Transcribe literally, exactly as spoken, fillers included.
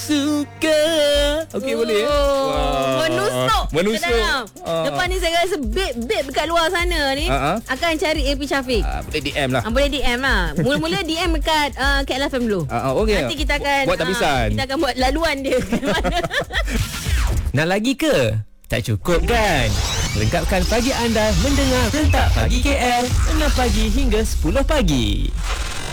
suka. Okey, Oh, boleh. Wow. Menusuk. Menusuk. ke dalam. Ah. Lepas ni saya rasa babe-babe dekat luar sana ni Ah, ah. akan cari A P Syafiq. Ah, boleh D M lah. Ah, boleh D M lah. Mula-mula D M dekat uh, K L F M dulu. Ah, ah, okey. Nanti kita akan Buat tapisan. ah, kita akan buat laluan dia ke mana. Nak lagi ke? Tak cukup kan? Lengkapkan pagi anda mendengar Rentak Pagi K L enam pagi hingga sepuluh pagi.